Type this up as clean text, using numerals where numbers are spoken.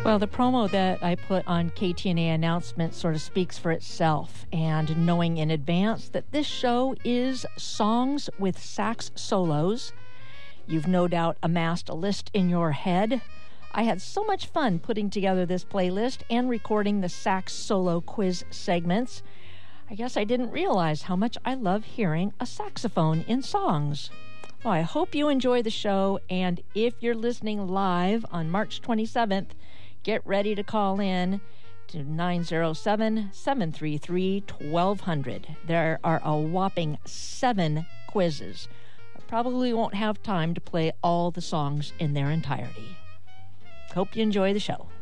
Well, the promo that I put on KTNA announcement sort of speaks for itself, and knowing in advance that this show is songs with sax solos, you've no doubt amassed a list in your head. I had so much fun putting together this playlist and recording the sax solo quiz segments. I guess I didn't realize how much I love hearing a saxophone in songs. Well, I hope you enjoy the show, and if you're listening live on March 27th, get ready to call in to 907-733-1200. There are a whopping 7 quizzes. I probably won't have time to play all the songs in their entirety. Hope you enjoy the show.